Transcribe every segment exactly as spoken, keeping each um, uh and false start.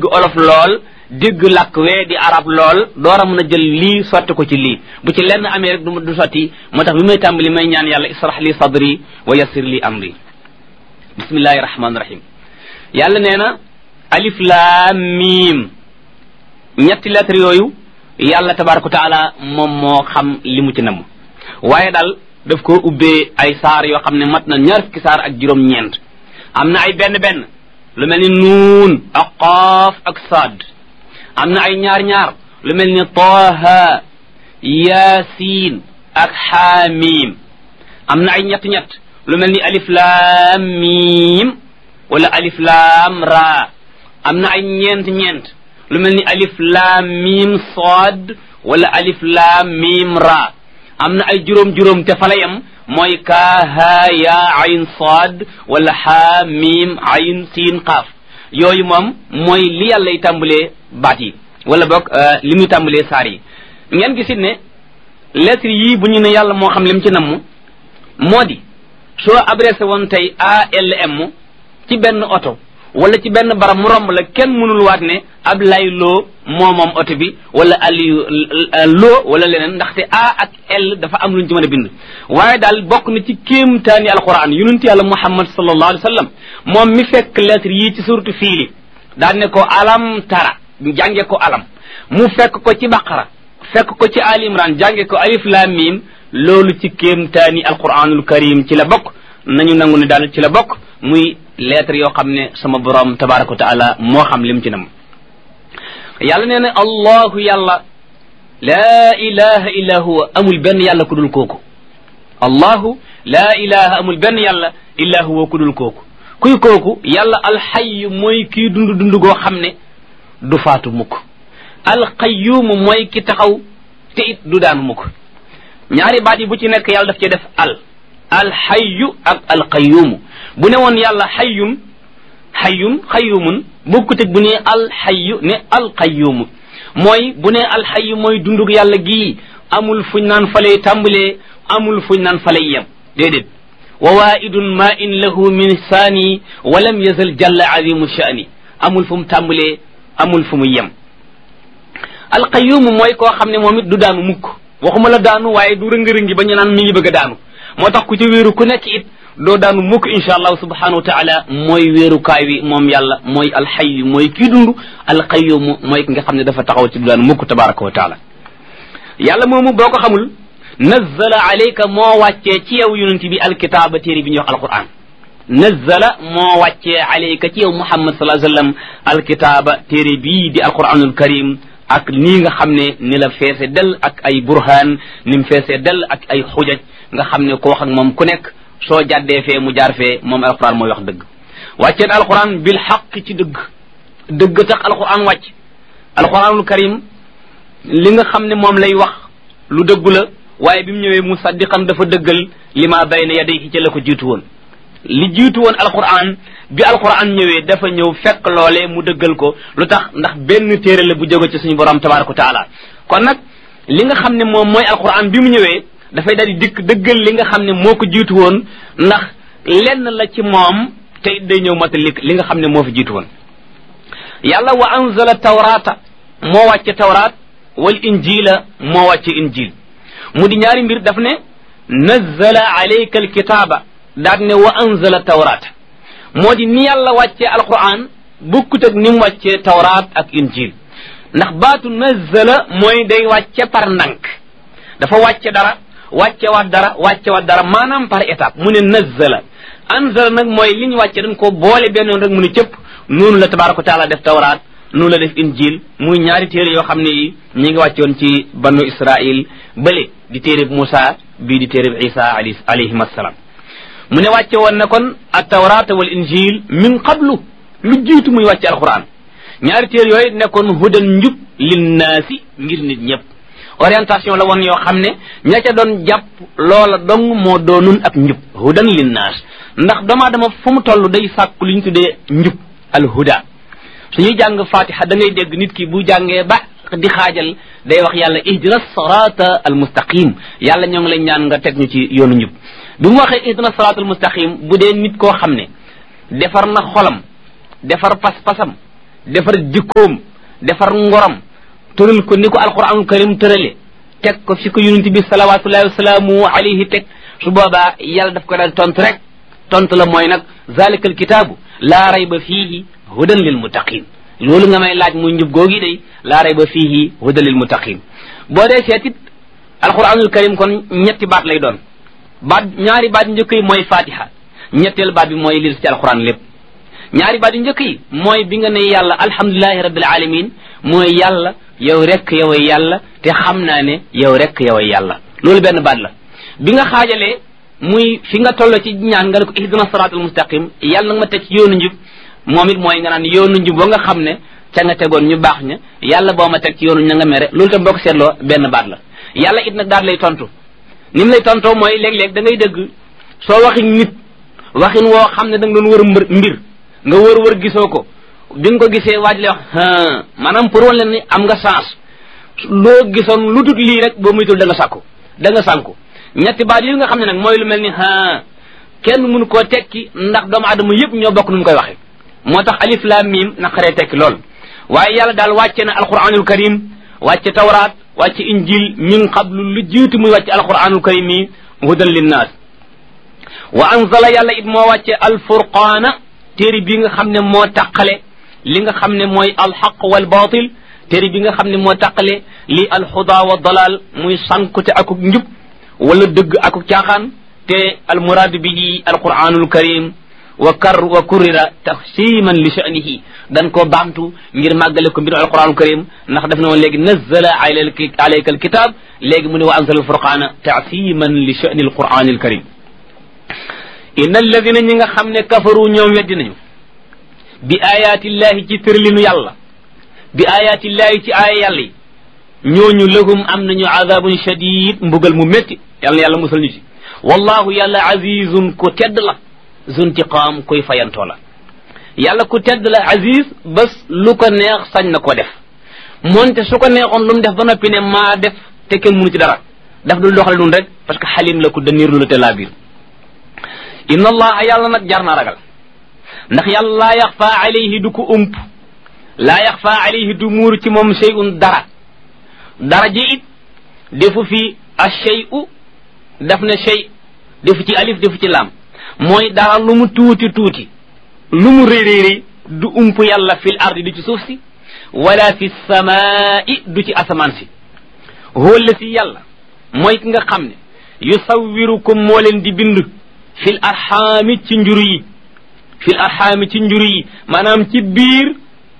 olof lool dégg làkk wee di arab lool door a mën a jël lii sotti ko ci lii bu ci lenn amee rek du du sotti moo tax bi may tàmbali may ñaan yàlla israh li sadri wa yassir li amri bismillahi rahmaani rahim yàlla nee na alif laam miim ñetti lettre yooyu yàlla tabaraka wa taala moom moo xam li mu ci namm waaye daal daf ko ubbee ay saar yoo xam ne mat na ñaar fukki saar ak juróom-ñeent am na ay benn benn lu mel ni nuun ak qaaf ak saad am na ay ñaar ñaar lu mel ni taaha yaasiin ak xaamiim am na ay ñett ñett lu mel ni alif laam miim wala alif laam raa am na ay ñeent ñeent lu mel ni alif laam miim saad wala alif laam miim raa am na ay juróom-juróom te fa la yem mooy kaa haa yaa ayn saad wala haa miim ayn siin qaaf yooyu moom mooy li yàlla y tàmbalee baat yi wala boog li muy tàmbalee saar yi ngeen gisit ne lettre yii bu ñu ne yàlla moo xam lim ci namm moo di soo adressé woon tey A L M ci benn oto wala ci benn barab mu romb la kenn mënul waat ne Ablaye Lo moo moom oto bi wala Aliou Lo wala leneen ndaxte A ak L dafa am luñ ci mën a bind waaye daal bokk na ci kéemtaani alquran yonent yàlla Muhammad sallallahu alayhi wa sallam moom mi fekk lettre yii ci suratu fiili daan ne ko alam tara jànge ko alam mu fekk ko ci baqara fekk ko ci Ali Imran jànge ko alif lam mim loolu ci kéemtaani alquranul karim ci la bokk nañu nangu ne daal ci la bokk muy lettre yoo xam ne sama borom tabaraka wa taala moo xam lim ci nam yàlla nee na allahu yàlla laa ilaha illa huwa amul benn yàlla ku dul kooku allahu laa ilaha amul benn yàlla illa huwa ku dul kooku kuy kooku yàlla alxayyu mooy kii dund dund goo xam ne du faatu mukk alqayyumu mooy ki taxaw te it du daanu mukk ñaari baat yi bu ci nekk yàlla daf ci def al alxayyu ak alqayyumu bu ne woon yàlla xayyun xayyun xayyumun bokkut ak bu ne alxayyu ne alqayyumu mooy bu ne alxayyu mooy dundug yàlla gii amul fuñ naan falay tàmbalee amul fuñ naan falay yem déedéet wa waidun ma in lahu min saani wa lam yazal jalla azimu sha'ni amul fu mu tàmbalee amul fu mu yem alqayyumu mooy koo xam ne moom it du daanu mukk waxuma la daanu waaye du rëngi-rëngi ba ñu naan mi ngi bëgg a daanu moo tax ku ci wéeru ku nekk it doo daanu mukk insha allahu subhanahu wa taala mooy wéerukaay wi moom yàlla mooy alxayyu mooy kii dund alqayyumu mooy ki nga xam ne dafa taxaw ci du daanu mukk tabaraka wa taala yàlla moomu boo ko xamul nazzala alayka moo wàccee ci yow yonent bi alkitaaba téere bi ñuy wax alquran nazzala moo wàccee alayka ci yow muhammad sallallahu alayhi wa sallam alkitaaba téere bii di alquranul karim ak nii nga xam ne ni la feese del ak ay burhaan ni mu feese del ak ay xujaj nga xam ne ko wax ak moom ku nekk soo jàddee fee mu jaar fee moom alquran mooy wax dëgg wàcceen alquran bil xaq ci dëgg dëgg tax alquran wàcc alquranul karim li nga xam ne moom lay wax lu dëggu la waaye bi mu ñëwee musaddiqan dafa dëggal li ma bayna yadayhi ci la ko jiitu woon li jiitu woon alquran bi alquran ñëwee dafa ñëw fekk loolee mu dëggal ko lu tax ndax benn téere la bu jóge ci suñu borom tabaraka wa taala kon nag li nga xam ne moom mooy alquran bi mu ñëwee dafay daal di dikk dëggal li nga xam ne moo ko jiitu woon ndax lenn la ci moom te it day ñëw matal li nga xam ne moo fi jiitu woon yàlla wa anzala tawrata moo wàcce tawraat wal injila moo wàcce injil mu di ñaari mbir daf ne nazzala alayka alkitaaba daat ne wa anzala tawrata moo di ni yàlla wàccee alquran bukkut ak ni mu wàccee tawraat ak injil ndax baatu nazzala mooy day wàcce par ndànk dafa wàcce dara wàcce waat dara wàcce waat dara maanaam par étape mu ne nazzala anzala nag mooy li ñu wàcce dañ ko boole benn yoon rek mu ne cëpp noonu la tabaraka wa taala def tawraat noonu la def injil muy ñaari téere yoo xam ne yi ñi ngi wàccoon ci banu israil bële di téere bi Moussa bii di téere bi Isa alayhim assalaam mu ne wàcce woon na kon at tawrata wal injil min qablu lu jiitu muy wàcce alquran ñaari téere yooyu nekkoon hudan njub linnaasi ngir nit ñëpp orientation la woon yoo xam ne ña ca doon jàpp loola dong moo doonun ak njub hudan linnaas ndax doomu aadama fu mu toll day sàkk lu ñu tuddee njub al huda suñuy jàng fatiha da ngay dégg nit ki bu jàngee ba di xaajal day wax yàlla ihdina sirata al mustaqim yàlla ñoo ngi lay ñaan nga teg ñu ci yoonu njub bi mu waxee ihdina sirata al mustaqim bu dee nit koo xam ne defar na xolam defar pas-pasam defar jikkoom defar ngorom tëral ko ni ko alquranul karim tërale teg ko fi ko yonent bi salawatullahi wasalaamu alayhi teg su boobaa yàlla daf ko daal tontu rek tontu la mooy nag zalika alkitaabu laa rayba fiihi hudan lil muttaqin loolu nga may laaj muy njub googi day laa rayba fiihi hudan lil muttaqin boo dee seetit alquranul karim kon ñetti baat lay doon baat ñaari baat njëkk yi mooy fatiha ñetteel baat bi mooy li ci alquran lépp ñaari baat yu njëkk yi mooy bi nga ne yàlla alhamdulilahi rabbil alamin mooy yàlla yow rek yow yàlla te xam naa ne yow rek yow yàlla loolu benn baat la bi nga xaajalee muy fi nga toll ci ñaan nga ne ko ihdina siratal mustaqim yàlla nag ma teg ci yoonu njub moom it mooy nga naan yoonu njub ba nga xam ne ca nga tegoon ñu baax ña yàlla boo ma teg ci yoonu ña nga mere loolu tam boo ko seetloo benn baat la yàlla it nag daal lay tontu ni mu lay tontoo mooy léeg-léeg da ngay dëgg soo waxin nit waxin woo xam ne da nga doon wër mbir mbir nga wër wër gisoo ko bi nga ko gisee waaj lay wax maanaam pour wan leen ni am nga chance loo gisoon lu dut lii rek boo muytul da nga sàkku da nga sànku ñetti baat yi nga xam ne nag mooy lu mel ni ha kenn mënu koo tekki ndax doomu adama yëpp ñoo bokk nu mu koy waxe moo tax alif lam mim naqaree tekki lool waaye yàlla daal wàcce na alquranul karim wàcce tawraat wàcce injil min qablu lu jiitu muy wàcce alquranul karim yi hudan linnaas wa anzala yàlla it moo wàcce alfurqaana téere bi nga xam ne moo taqale li nga xam ne mooy alxaq wal batil téere bi nga xam ne moo taqale li alxuda wa dalal muy sankute akuk njub wala dëgg akuk caaxaan te almuraadu bihi alquranul karim wa kar wa kurira taxsiman li sha'nihi dan koo baamtu ngir màggale ko mbiru alquranul karim ndax daf ne woon léegi nazzala alayka alkitab léegi mu ne wa anzala alfurqana taasiman li sha'ni alquranil karim inna alladina ñi nga xam ne kafaru ñoom weddi nañu bi ayatillahi ci tërlinu yàlla bi ayatillahi ci aaya yàlla yi ñooñu lahum am nañu azabun shadid mbugal mu métti yàlla na yàlla musal ñu ci wallahu yàlla azizun ku tedd la zuntiqaam koy fayantoo la yàlla ku tedd la aziz bés lu ko neex sañ na ko def moonte su ko neexoon lu mu def ba noppi ne maa def te kenn mënu ci dara daf dul doxale nun rek parce que xalim la ku daniirlu la te laa biir inna allaha yàlla nag jar naa ragal ndax yàlla laa yaxfa alayhi du ko ump laa yaxfa alayhi du muuru ci moom shay'un dara dara ji it defu fi ash-shay'u def na shay defu ci alif defu ci laam mooy dara lu mu tuuti tuuti lu mu réeréeri du ump yàlla fil ardi du ci suuf si wala fi samaa'i du ci asamaan si huwa allasi yàlla mooy ki nga xam ne yusawwirukum moo leen di bind fil arxaami ci njuru yi fil arxaami ci njuru yi maanaam ci biir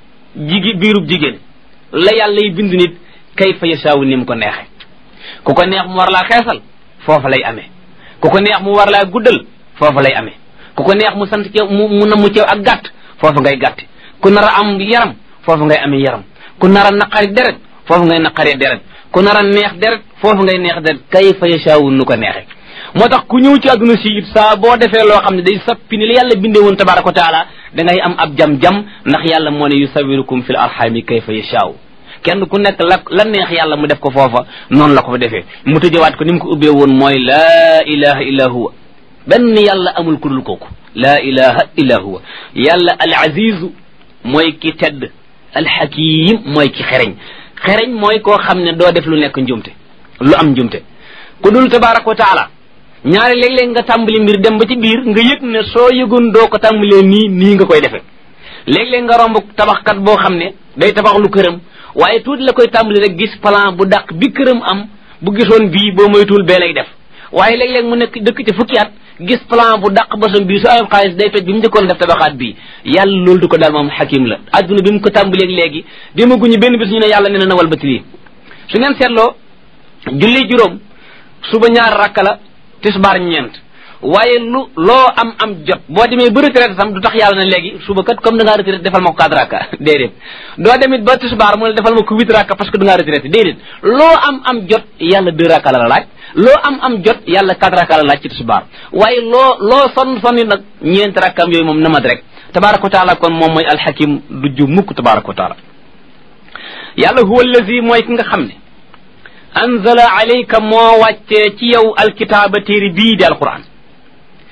jigi biirub jigéen la yàlla yi bind nit kayfa yashaawu ni mu ko neexe ku ko neex mu war laa xeesal foofa lay amee ku ko neex mu war laa guddal foofa lay amee ku ko neex mu sant ceew mu mu namu ceew ak gàtt foofa ngay gàtte ku nar a am yaram foofa ngay amee yaram ku nar a naqari deret foofa ngay naqaree deret ku nar a neex deret foofa ngay neex deret kayfa yashaawu nu ko neexe moo tax ku ñëw ci àdduna si it saa boo defee loo xam ne day sappi ni la yàlla bindee woon tabaraka wa taala da ngay am ab jam-jam ndax yàlla moo ne yusawirukum fil arhami kayfa yashaaw kenn ku nekk la la neex yàlla mu def ko foofa noonu la ko fa defee mu tëjëwaat ko ni mu ko ubbee woon mooy laa ilaha illa huwa benn yàlla amul ku dul kooku laa ilaha illa huwa yàlla al azizu mooy ki tedd al hakim mooy ki xereñ xereñ mooy koo xam ne doo def lu nekk njumte lu am njumte ku dul tabaraka wa taala ñaari léeg-léeg nga tàmbali mbir dem ba ci biir nga yëg ne soo yëgoon doo ko tàmbalee nii nii nga koy defee léeg-léeg nga romb tabaxkat boo xam ne day tabax lu këram waaye tuuti la koy tàmbali rek gis plan bu dàq bi këram am bu gisoon bii boo moytuwul bee lay def waaye léeg-léeg mu nekk dëkk ci fukki at gis plan bu dàq bosam bii su ayam xaalis day toj bi mu njëkkoon def tabaxaat bii yàlla loolu du ko daal moom xakim la adduna bi mu ko tàmbaleeg léegi demaguñu benn bis ñu ne yàlla nee na nawal ba ci lii su ngeen seetloo julli juróom suba ñaar rakka la tisbaar ñeent waaye lu loo am am jot boo demee ba retraite sam du tax yàlla na léegi suba kat comme da ngaa retraite defal ma ko quatre rakka déedéet doo demit ba tisbaar mu ne defal ma ko huit rakka parce que da ngaa retraite déedéet loo am am jot yàlla deux rakka la la laaj loo am am jot yàlla quatre rakka la laaj ci tisbaar waaye loo loo sonn sonni nag ñeent rakkaam yooyu moom namat rek tabaraka wa taala kon moom mooy alxakim du ju mukk tabaraka wa taala yàlla huwa allazi mooy ki nga xam ne anzala alayka moo wàccee ci yow alkitaaba téere bii di alquran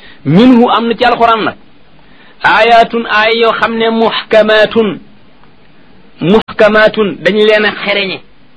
minhu am na ci alquran nag ayatun aaya yoo xam ne muhkamatun muhkamatun dañ leen a xereñe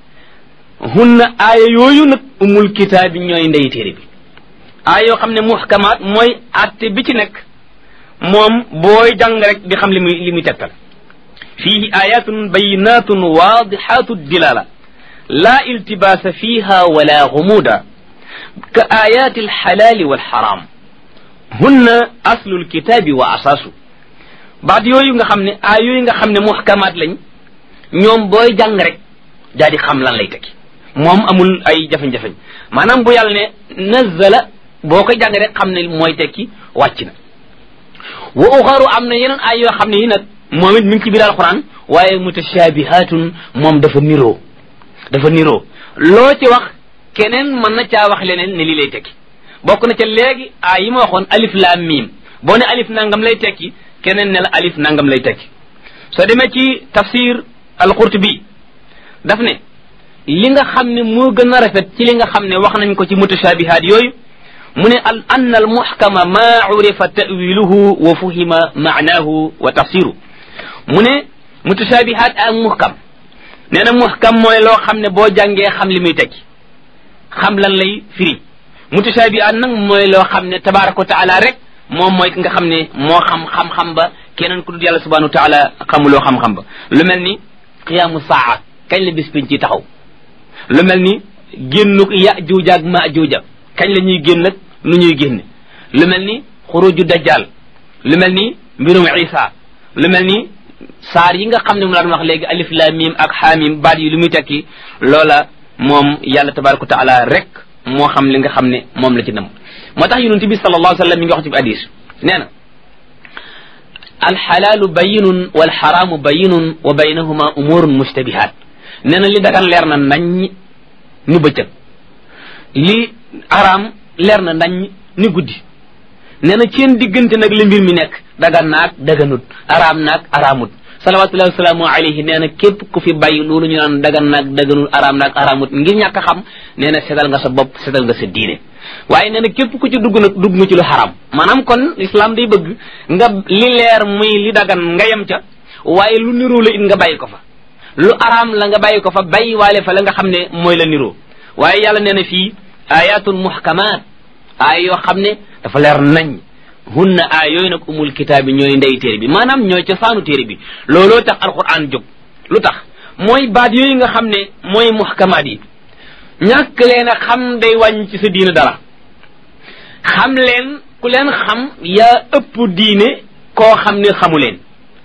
hunna aaya yooyu nag umul kitaabi ñooy ndey téere bi aaya yoo xam ne muhkamaat mooy atte bi ci nekk moom booy jàng rek di xam li muy li muy tegtal fiihi ayatun bayinatun waadixatu dilala la iltibaasa fiha wala gumuuda ka ayati alxalaali walxaram hunna aslu lkitaabi wa asaasu baat yooyu nga xam ne aaya yooyu nga xam ne muhkamaat lañ ñoom booy jàng rek daa di xam lan lay tekki moom amul ay jafe-jafe maanaam bu yàlla ne nazala boo koy jàng rek xam ne mooy tekki wàcc na wa uxaru am na yeneen ay yoo xam ne yi nag moom it mi ngi ci biir alquran waaye mutashabihatun moom dafa niroo dafa niroo loo ci wax keneen mën na caa wax leneen ne lii lay tekki bokk na ca léegi ay yi ma waxoon alif laam miim boo ne alif nangam lay tekki keneen ne la alif nangam lay tekki soo demee ci tafsir al-Qurtubi daf ne li nga xam ne moo gën a rafet ci li nga xam ne wax nañ ko ci mutashabihat yooyu mu ne al anna al muhkama ma urifa tawiluhu wa fuhima maanahu wa tafsiru mu ne mutashabihat ak muhkam nee na muhkam mooy loo xam ne boo jàngee xam li muy tekki xam lan lay firi mutashabihat nag mooy loo xam ne tabaraka wa taala rek moom mooy ki nga xam ne moo xam xam-xam ba keneen ku dul yàlla subhanahu wa taala xamuloo xam-xam ba lu mel ni qiyaamu saa kañ la bis piñ ci taxaw lu mel ni génnuk Yaajuuj ak Maajuuj kañ la ñuy génn ak nu ñuy génne lu mel ni xuruju dajjal lu mel ni mbirum Isa lu mel ni saar yi nga xam ne mu daan wax léegi alif laam miim ak xaamim baat yi lu muy tekki loola moom yàlla tabaraka wa taala rek moo xam li nga xam ne moom la ci nam moo tax yonent bi sallallahu alayhi wa sallam mi ngi wax ci hadis nee na alxalaalu bayinun walxaraamu bayinun wa baynahuma umurun mushtabihat nee na li dagan leer na nañ ni bëccëg li araam leer na nañ ni guddi nee na seen diggante nag la mbir mi nekk dagan naag daganut araam naag araamut salawatullahi wasalaamu alayhi nee na képp ku fi bàyyi loolu ñu naan dagan naag daganut araam naag araamut ngir ñàkk a xam nee na setal nga sa bopp setal nga sa diine waaye nee na képp ku ci dugg nag dugg nga ci lu xaraam maanaam kon islam day bëgg nga li leer muy li dagan nga yem ca waaye lu niroo la it nga bàyyi ko fa lu araam la nga bàyyi ko fa bàyyi waale fa la nga xam ne mooy la niroo waaye yàlla nee na fii ayatun muhkamat ay yoo xam ne dafa leer nañ hunna ay yooyu nag umul kitaab bi ñooy ndey téere bi maanaam ñooy cosaanu téere bi looloo tax alquran jóg lu tax mooy baat yooyu nga xam ne mooy muhkamaat yi ñàkk leen a xam day wàññi ci sa diine dara xam leen ku leen xam yaa ëpp diine koo xam ne xamu leen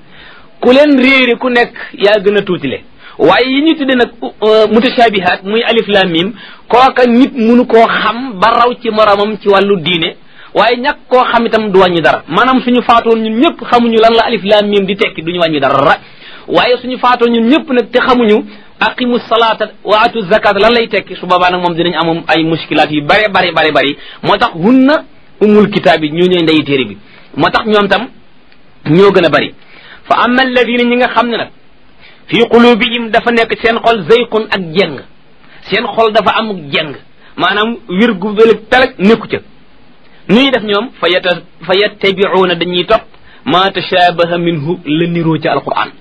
ku leen réere ku nekk yaa gën a tuutile waaye yi ñu tudde nag mutashabihat muy alif lam mim kooka nit munu koo xam ba raw ci moromam ci wàllu diine waaye ñàkk koo xam itam du wàññi dara maanaam suñu faatoon ñun ñëpp xamuñu lan la alif lam mim di tekki duñu wàññi dara waaye suñu faatoon ñun ñëpp nag te xamuñu aqimu salata wa atu zakat lan lay tekki su boobaa nag moom dinañ am ay muskilaat yu bare bare bare bari moo tax hunna umul kitaab yi ñu ñooy ndeyi téere bi moo tax ñoom tam ñoo gën a bari fa amma alladina ñi nga xam ne nag fi qulubihim dafa nekk seen xol zayqun ak jeng seen xol dafa am jeng maanaam wir gu bële peleg nekku ca nuy def ñoom fa yata fa yattabi'una dañuy topp ma tashabaha minhu la niroo ci alquran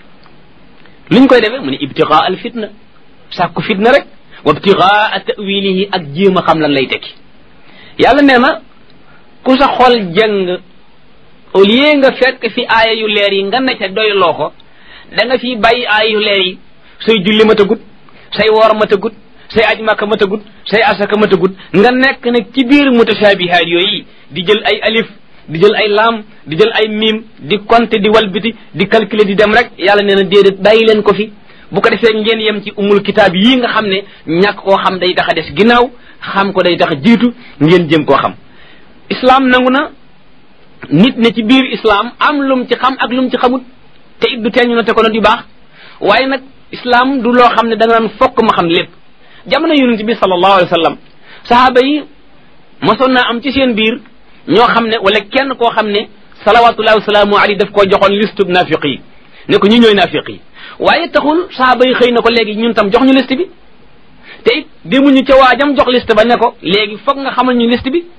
luñ koy defee mu ne ibtigaa al fitna sàkku fitna rek wa ibtigaa ta'wilihi ak jéem a xam lan lay tekki yàlla nee na ku sa xol jeng au lieu nga fekk fi aaya yu leer yi nga ne ca doyloo ko da nga fi bàyyi aaya yu leer yi say julli ma tagut say woor ma tagut say aj màkka ma tagut say asaka ma tagut nga nekk nag ci biir mutashabihaat yooyu di jël ay alif di jël ay laam di jël ay miim di compter di walbiti di calculer di dem rek yàlla nee na déedéet bàyyi leen ko fi bu ko defee ngeen yem ci umul kitaab yii nga xam ne ñàkk koo xam day tax a des ginnaaw xam ko day tax a jiitu ngeen jëm koo xam islam nangu na nit ne ci biir islam am lum ci xam ak lum ci xamut te it du teeñu na te ko na di baax waaye nag islam du loo xam ne da nga naan fokk ma xam lépp jamono yonent bi sallallahu alayhi wa sallam sahaaba yi mosoon naa am ci seen biir ñoo xam ne wala kenn koo xam ne salawatullahi wasalaamu alayhi daf koo joxoon liste bu naafiq yi ne ko ñi ñooy naafiq yi waaye taxul sahaaba yi xëy na ko léegi ñun tam jox ñu liste bi te it demuñu ca waajam jox liste ba ne ko léegi foog nga xamal ñu liste bi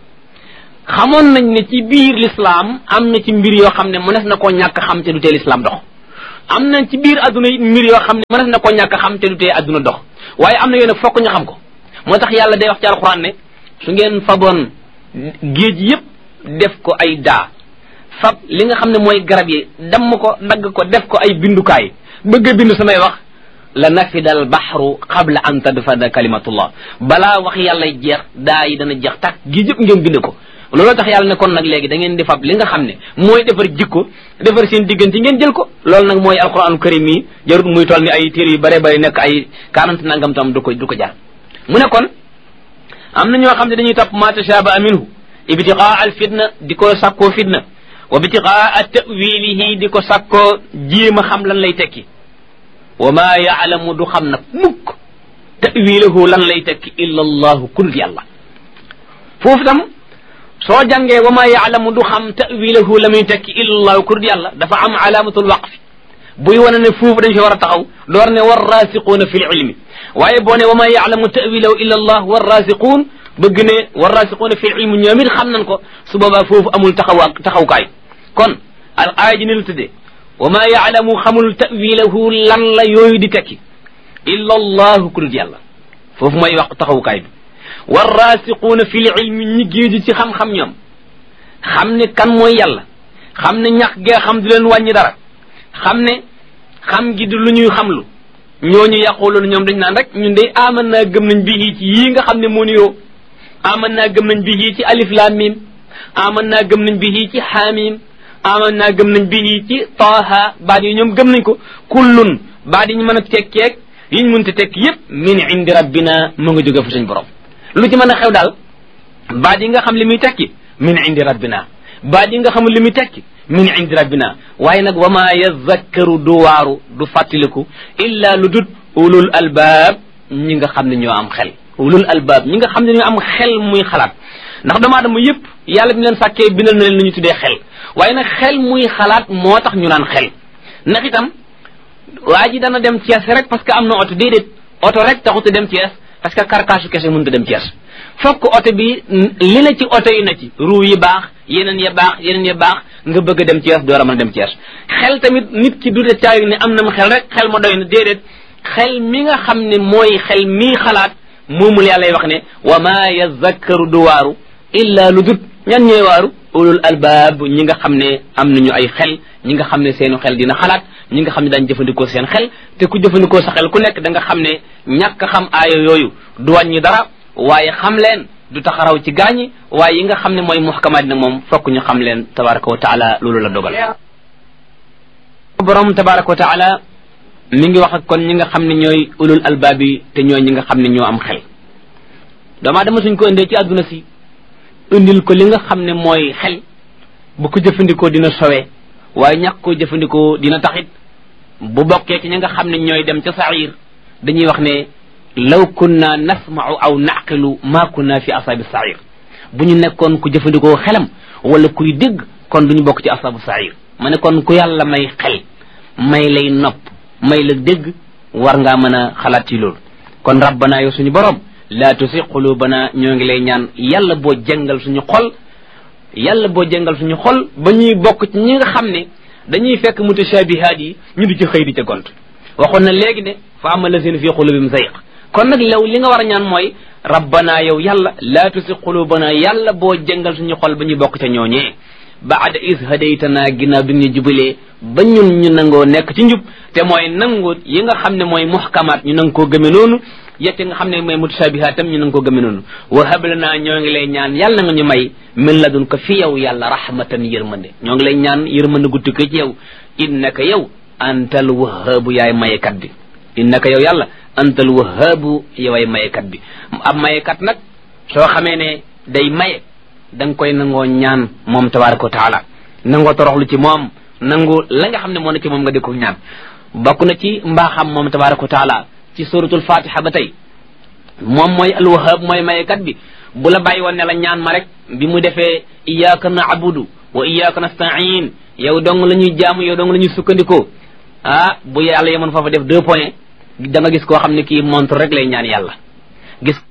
xamoon nañ ne ci biir l'islam am na ci mbir yoo xam ne mënees na koo ñàkk xam te du tee l'islam dox am na ci biir adduna yi mbir yoo xam ne mën na ko ñàkk a xam te du tee adduna dox waaye am na yoo nag fokk ñu xam ko moo tax yàlla day wax ci alxuraan ne su ngeen faboon géej yépp def ko ay daa fab li nga xam ne mooy garab yi damm ko dagg ko def ko ay bindukaay bëgg a bind samay wax la nafida al baxru qabla an tadfada kalimatullah balaa wax yàlla jeex daa yi dana jeex tàkk géej yëpp ngeen bind ko looloo tax yàlla ne kon nag léegi da ngeen di fab li nga xam ne mooy defar jikko defar seen diggante ngeen jël ko loolu nag mooy alquranul karim yi jarut muy toll ni ay téere yu bare bare nekk ay quarante nangam tam du ko du ko jar mu ne kon am na ñoo xam ne dañuy topp ma tashaaba minhu ibtiqaa al fitna di ko sàkkoo fitna wa ibtiqaa ta'wilihi di ko sàkkoo jéem a xam lan lay tekki wa ma yaalamu du xam nag mukk ta'wilahu lan lay tekki illa allahu kul yàlla foofu tam soo jàngee wa ma yaalamu du xam ta'wilahu la muy tekki illa allahu kul yàlla dafa am alaamatul waqfi buy wane ne foofu dañ fi war a taxaw door ne war raasiquuna fi l ilmi waaye boo ne wa ma yaalamu ta'wilahu illa allah war raasiquun bëgg ne war raasiquuna fi l ilmi ñoom it xam nañ ko su boobaa foofu amul taxaw taxawkaay kon al aaya ji ni la tuddee wa ma yaalamu xamul ta'wilahu lan la yooyu di tekki illa allahu ku dul yàlla foofu mooy wax taxawukaay bi war raasiquuna fi l ilmi ñi géeju ci xam-xam ñoom xam ne kan mooy yàlla xam ne ñax gee xam du leen wàññi dara xam ne xam gi du lu ñuy xamlu ñooñu yàquloonu ñoom dañ naan rek ñun de aman naa gëm nañ bi ci yii nga xam ne moo nuyoo aman naa gëm nañ bi ci alif lam mim aman naa gëm nañ bi ci xaamim aman naa gëm nañ bi ci taaha baat yi ñoom gëm nañ ko kullun baat yi ñu mën a tekkeeg yi ñu mënta tekk yépp min indi rabbina mu nga jóge fa suñ borom lu ci mën a xew daal baat yi nga xam li muy tekki min indi rabbina baat yi nga xamul li muy tekki min indi rabbina waaye nag wa ma yazakkaru du waaru du fàttaliku illa lu dut ulul albaab ñi nga xam ne ñoo am xel ulul albaab ñi nga xam ne ñoo am xel muy xalaat ndax doomu aadama yépp yàlla bi leen sàkkee bindal na leen lu ñu tuddee xel waaye nag xel muy xalaat moo tax ñu naan xel ndax itam waa ji dana dem Thiès rek parce que am na oto déedéet oto rek taxut a dem Thiès parce que karkaasu kese mënut a dem Thiès fokk oto bi li na ci oto yi na ci ruu yi baax yeneen ya baax yeneen ya baax nga bëgg a dem Thiès door a mën a dem Thiès xel tamit nit ki du de caay ne am na mu xel rek xel ma doy na déedéet xel mi nga xam ne mooy xel mii xalaat moomul yàlla wax ne wa ma yazakkaru du waaru illa lu dut ñan ñooy waaru ulul albaab ñi nga xam ne am nañu ay xel ñi nga xam ne seenu xel dina xalaat ñi nga xam ne daañ jëfandikoo seen xel te ku jëfandikoo sa xel ku nekk da nga xam ne ñàkk xam aaya yooyu du wàññi dara waaye xam leen du taxaraw ci gaañi waaye yi nga xam ne mooy muhkamaat nag moom fokk ñu xam leen tabaraka wa taala loolu la dogal borom tabaraka wa taala mi ngi wax ak kon ñi nga xam ne ñooy ulul albaab yi te ñooy ñi nga xam ne ñoo am xel doomaa dama suñ ko indee ci àdduna si indil ko li nga xam ne mooy xel bu ko jëfandikoo dina sowee waaye ñàkk koo jëfandikoo dina taxit bu bokkee ci ñi nga xam ne ñooy dem ca saxiir dañuy wax ne law kunna nasma'u aw naqilu ma kunna fi asaabi saxiir bu ñu nekkoon ku jëfandikoo xelam wala kuy dégg kon duñu bokk ci asaabu saxiir ma ne kon ku yàlla may xel may lay nopp may la dégg war ngaa mën a xalaat ci loolu kon rabbana yow suñu borom laa tusi qulubana ñoo ngi lay ñaan yàlla boo jàngal suñu xol yàlla boo jàngal suñu xol ba ñuy bokk ci ñi nga xam ne dañuy fekk mutashabihaat yi ñu di ci xëy di ca gont waxoon na léegi ne fa ama lazina fi qulubihim zayq kon nag lew li nga war a ñaan mooy rabbana yow yàlla laa tusi qulubana yàlla boo jàngal suñu xol ba ñuy bokk ca ñooñee baada is hadaytana ginnaaw bi nga jubalee ba ñun ñu nangoo nekk ci njub te mooy nangu yi nga xam ne mooy muhkamaat ñu nang koo gëme noonu yette nga xam ne mooy mutashabihaat tam ñu nang koo gëme noonu wa hablana ñoo ngi lay ñaan yàlla nga ñu may min ladun ko fi yow yàlla rahmatan yërmande ñoo ngi lay ñaan yërmande gu tukkee ci yow innaka yow antal wahaabu yaay mayekat bi innaka yow yàlla antal wahaabu yoway mayekat bi ab mayekat nag soo xamee ne day maye da nga koy nangoo ñaan moom tabaraka wa taala nangoo toroxlu ci moom nangu la nga xam ne moo na ci moom nga di ko ñaan bokk na ci mbaaxam moom tabaraka wa taala ci suratul fatiha ba tey moom mooy alwahab mooy mayekat bi bu la bàyyi woon ne la ñaan ma rek bi mu defee iyyaka na'budu wa iyyaka nasta'in yow dong la ñuy jaamu yow dong la ñuy sukkandikoo ah bu yàlla yemoon foofa def deux points da nga gis koo xam ne kii montre rek lay ñaan yàlla gis